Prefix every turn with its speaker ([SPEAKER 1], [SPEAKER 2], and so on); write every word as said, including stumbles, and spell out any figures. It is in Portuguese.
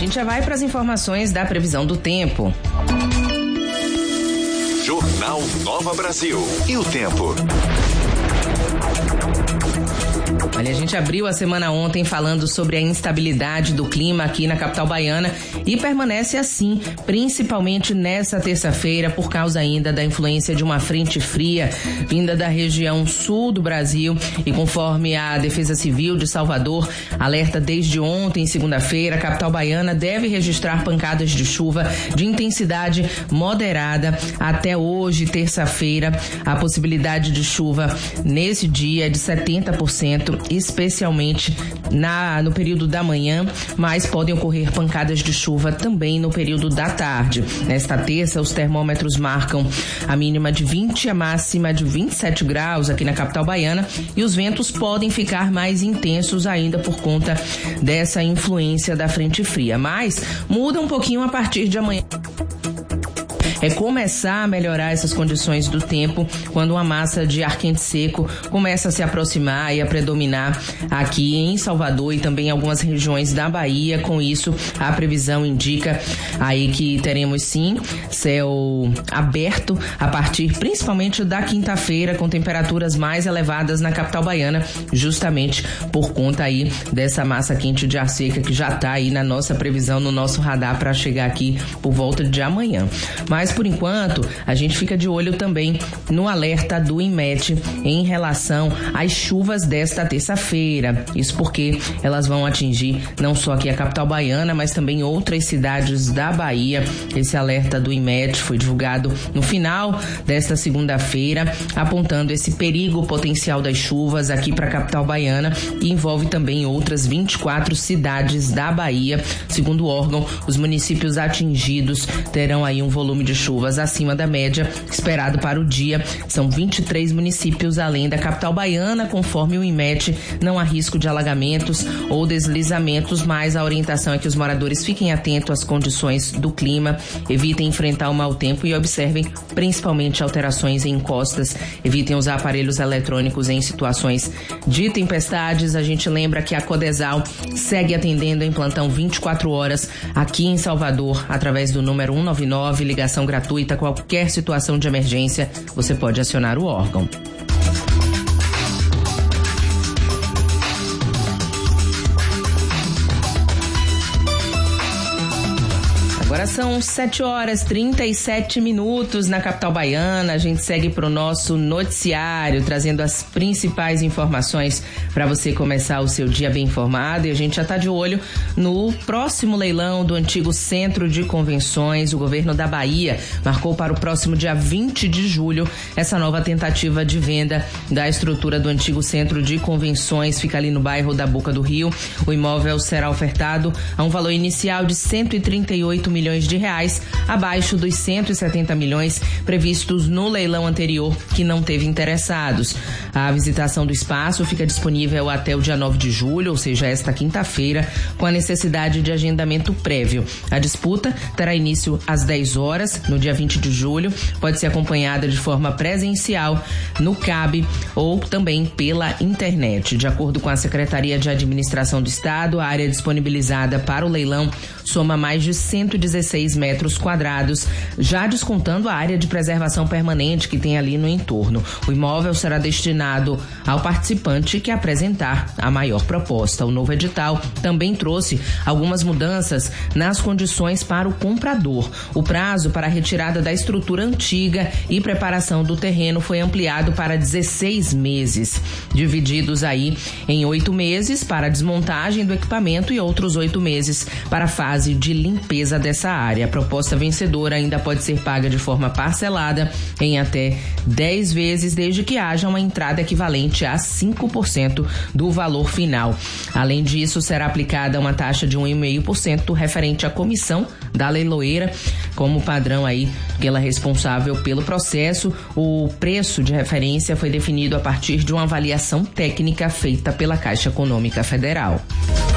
[SPEAKER 1] gente já vai para as informações da previsão do tempo.
[SPEAKER 2] Jornal Nova Brasil. E o tempo?
[SPEAKER 1] Olha, a gente abriu a semana ontem falando sobre a instabilidade do clima aqui na capital baiana e permanece assim, principalmente nessa terça-feira, por causa ainda da influência de uma frente fria vinda da região sul do Brasil. E conforme a Defesa Civil de Salvador alerta desde ontem, segunda-feira, a capital baiana deve registrar pancadas de chuva de intensidade moderada até hoje, terça-feira. A possibilidade de chuva nesse dia é de setenta por cento, especialmente na, no período da manhã, mas podem ocorrer pancadas de chuva também no período da tarde. Nesta terça, os termômetros marcam a mínima de vinte, a máxima de vinte e sete graus aqui na capital baiana, e os ventos podem ficar mais intensos ainda por conta dessa influência da frente fria, mas muda um pouquinho a partir de amanhã. É começar a melhorar essas condições do tempo quando uma massa de ar quente seco começa a se aproximar e a predominar aqui em Salvador e também em algumas regiões da Bahia. Com isso, a previsão indica aí que teremos sim céu aberto a partir principalmente da quinta-feira, com temperaturas mais elevadas na capital baiana, justamente por conta aí dessa massa quente de ar seca que já está aí na nossa previsão, no nosso radar para chegar aqui por volta de amanhã. Mas por enquanto, a gente fica de olho também no alerta do INMET em relação às chuvas desta terça-feira. Isso porque elas vão atingir não só aqui a capital baiana, mas também outras cidades da Bahia. Esse alerta do INMET foi divulgado no final desta segunda-feira, apontando esse perigo potencial das chuvas aqui para a capital baiana e envolve também outras vinte e quatro cidades da Bahia. Segundo o órgão, os municípios atingidos terão aí um volume de chuvas acima da média esperado para o dia. São vinte e três municípios além da capital baiana, conforme o INMET. Não há risco de alagamentos ou deslizamentos, mas a orientação é que os moradores fiquem atentos às condições do clima, evitem enfrentar o mau tempo e observem principalmente alterações em encostas. Evitem usar aparelhos eletrônicos em situações de tempestades. A gente lembra que a Codesal segue atendendo em plantão vinte e quatro horas aqui em Salvador, através do número cento e noventa e nove, ligação gratuita. Qualquer situação de emergência, você pode acionar o órgão. Agora são sete horas e trinta e sete minutos na capital baiana. A gente segue para o nosso noticiário, trazendo as principais informações para você começar o seu dia bem informado. E a gente já está de olho no próximo leilão do antigo Centro de Convenções. O governo da Bahia marcou para o próximo dia vinte de julho essa nova tentativa de venda da estrutura do antigo Centro de Convenções. Fica ali no bairro da Boca do Rio. O imóvel será ofertado a um valor inicial de cento e trinta e oito milhões de reais, abaixo dos cento e setenta milhões previstos no leilão anterior, que não teve interessados. A visitação do espaço fica disponível até o dia nove de julho, ou seja, esta quinta-feira, com a necessidade de agendamento prévio. A disputa terá início às dez horas, no dia vinte de julho, pode ser acompanhada de forma presencial no C A B ou também pela internet. De acordo com a Secretaria de Administração do Estado, a área disponibilizada para o leilão soma mais de cento e dezesseis metros quadrados, já descontando a área de preservação permanente que tem ali no entorno. O imóvel será destinado ao participante que apresentar a maior proposta. O novo edital também trouxe algumas mudanças nas condições para o comprador. O prazo para a retirada da estrutura antiga e preparação do terreno foi ampliado para dezesseis meses, divididos aí em oito meses para a desmontagem do equipamento e outros oito meses para a fase de limpeza dessa área. A proposta vencedora ainda pode ser paga de forma parcelada em até dez vezes, desde que haja uma entrada equivalente a cinco por cento do valor final. Além disso, será aplicada uma taxa de um vírgula cinco por cento referente à comissão da leiloeira, como padrão aí pela responsável pelo processo. O preço de referência foi definido a partir de uma avaliação técnica feita pela Caixa Econômica Federal.